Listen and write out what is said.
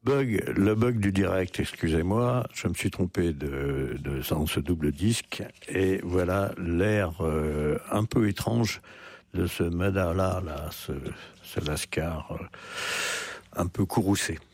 le bug du direct, excusez-moi, je me suis trompé dans ce double disque, et voilà l'air un peu étrange de ce Madala, là, ce Lascar un peu courroucé.